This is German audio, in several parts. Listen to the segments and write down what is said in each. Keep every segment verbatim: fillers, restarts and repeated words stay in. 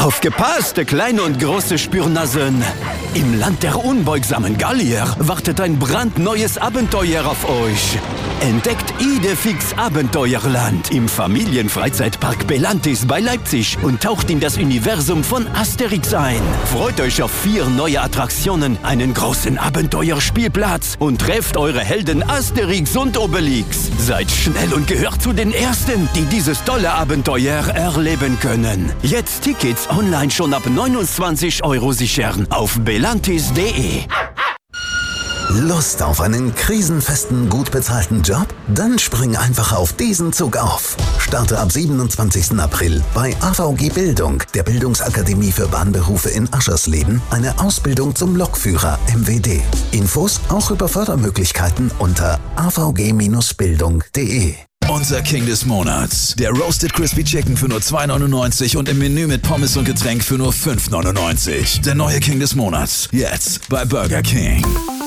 Aufgepasst, kleine und große Spürnasen! Im Land der unbeugsamen Gallier wartet ein brandneues Abenteuer auf euch. Entdeckt Idefix Abenteuerland im Familienfreizeitpark Belantis bei Leipzig und taucht in das Universum von Asterix ein. Freut euch auf vier neue Attraktionen, einen großen Abenteuerspielplatz und trefft eure Helden Asterix und Obelix. Seid schnell und gehört zu den Ersten, die dieses tolle Abenteuer erleben können. Jetzt Tickets online schon ab neunundzwanzig Euro sichern auf belantis punkt de. Lust auf einen krisenfesten, gut bezahlten Job? Dann spring einfach auf diesen Zug auf. Starte ab siebenundzwanzigsten April bei A V G Bildung, der Bildungsakademie für Bahnberufe in Aschersleben, eine Ausbildung zum Lokführer M W D. Infos auch über Fördermöglichkeiten unter a v g Bindestrich bildung punkt de. Unser King des Monats. Der Roasted Crispy Chicken für nur zwei neunundneunzig und im Menü mit Pommes und Getränk für nur fünf neunundneunzig. Der neue King des Monats. Jetzt bei Burger King.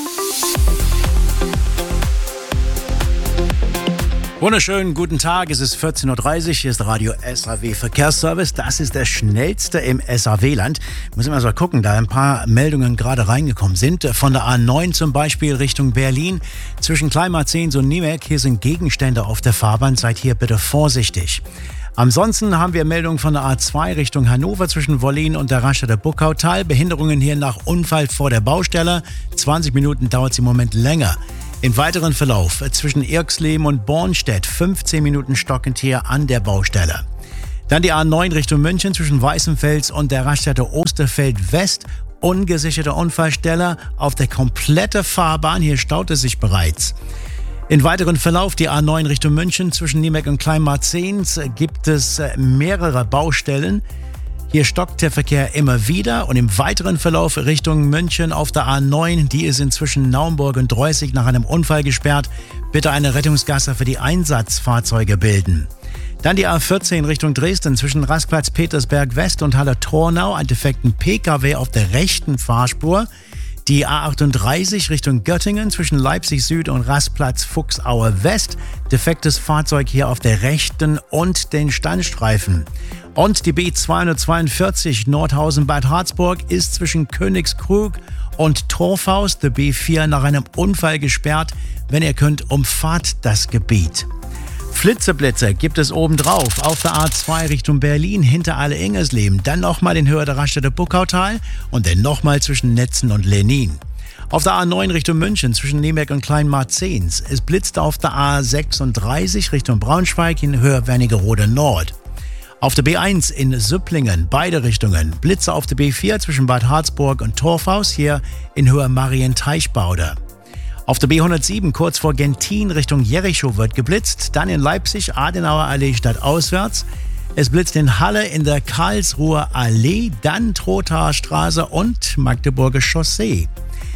Wunderschönen guten Tag, es ist vierzehn Uhr dreißig, hier ist Radio S A W Verkehrsservice. Das ist der schnellste im S A W-Land. Muss ich mal so gucken, da ein paar Meldungen gerade reingekommen sind. Von der A neun zum Beispiel Richtung Berlin, zwischen Kleinmarzens und Niemek. Hier sind Gegenstände auf der Fahrbahn, seid hier bitte vorsichtig. Ansonsten haben wir Meldungen von der A zwei Richtung Hannover zwischen Wollin und der Raststätte Buckautal. Behinderungen hier nach Unfall vor der Baustelle. zwanzig Minuten dauert es im Moment länger. Im weiteren Verlauf zwischen Irxleben und Bornstedt fünfzehn Minuten stockend hier an der Baustelle. Dann die A neun Richtung München zwischen Weißenfels und der Raststätte Osterfeld West. Ungesicherte Unfallstelle auf der kompletten Fahrbahn. Hier staut es sich bereits. Im weiteren Verlauf die A neun Richtung München zwischen Niemek und Kleinmarzens gibt es mehrere Baustellen. Hier stockt der Verkehr immer wieder und im weiteren Verlauf Richtung München auf der A neun, die ist inzwischen Naumburg und Droßig nach einem Unfall gesperrt. Bitte eine Rettungsgasse für die Einsatzfahrzeuge bilden. Dann die A vierzehn Richtung Dresden zwischen Rastplatz Petersberg West und Halle-Tornau, ein defekten P K W auf der rechten Fahrspur. Die A achtunddreißig Richtung Göttingen zwischen Leipzig Süd und Rastplatz Fuchsaue West. Defektes Fahrzeug hier auf der rechten und den Standstreifen. Und die B zweihundertzweiundvierzig Nordhausen-Bad Harzburg ist zwischen Königskrug und Torfhaus, der B vier, nach einem Unfall gesperrt. Wenn ihr könnt, umfahrt das Gebiet. Flitzeblitze gibt es obendrauf auf der A zwei Richtung Berlin hinter Alle-Ingersleben, dann nochmal in Höhe der Raststätte Buckautal und dann nochmal zwischen Netzen und Lenin. Auf der A neun Richtung München zwischen Niemek und Kleinmarzens. Es blitzt auf der A sechsunddreißig Richtung Braunschweig in Höhe Wernigerode Nord. Auf der B eins in Süpplingen, beide Richtungen. Blitze auf der B vier zwischen Bad Harzburg und Torfhaus, hier in Höhe Marienteichbaude. Auf der B hundertsieben kurz vor Gentin Richtung Jericho wird geblitzt. Dann in Leipzig, Adenauer Allee stadtauswärts. Es blitzt in Halle in der Karlsruher Allee, dann Trothaer Straße und Magdeburger Chaussee.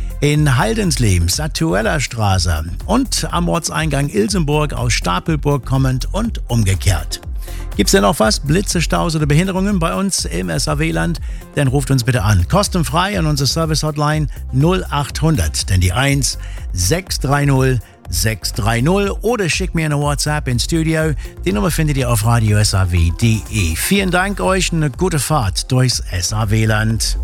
In Haldensleben, Satueller Straße und am Ortseingang Ilsenburg aus Stapelburg kommend und umgekehrt. Gibt's denn noch was? Blitze, Staus oder Behinderungen bei uns im S A W-Land? Dann ruft uns bitte an. Kostenfrei an unsere Service-Hotline null achthundert, denn die eins sechs drei null sechs drei null oder schickt mir eine WhatsApp ins Studio. Die Nummer findet ihr auf radio s a w punkt de. Vielen Dank euch, eine gute Fahrt durchs S A W-Land.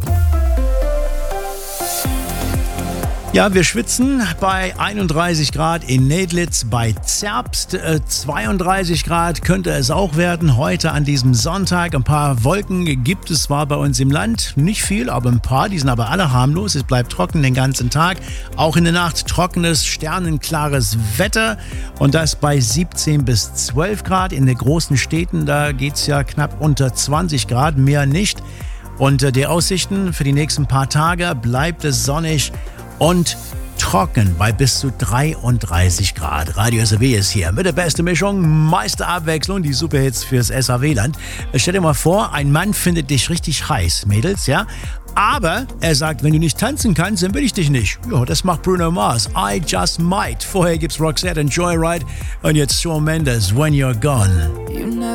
Ja, wir schwitzen bei einunddreißig Grad in Nedlitz, bei Zerbst äh, zweiunddreißig Grad könnte es auch werden. Heute an diesem Sonntag ein paar Wolken gibt es zwar bei uns im Land, nicht viel, aber ein paar, die sind aber alle harmlos. Es bleibt trocken den ganzen Tag, auch in der Nacht trockenes, sternenklares Wetter und das bei siebzehn bis zwölf Grad. In den großen Städten, da geht es ja knapp unter zwanzig Grad, mehr nicht. Und äh, die Aussichten für die nächsten paar Tage bleibt es sonnig und trocken bei bis zu dreiunddreißig Grad. Radio S A W ist hier mit der besten Mischung, meiste Abwechslung, die Superhits fürs S A W-Land. Stell dir mal vor, ein Mann findet dich richtig heiß, Mädels, ja? Aber er sagt, wenn du nicht tanzen kannst, dann will ich dich nicht. Ja, das macht Bruno Mars. I Just Might. Vorher gibt's Roxette and Joyride und jetzt Shawn Mendes, When You're Gone.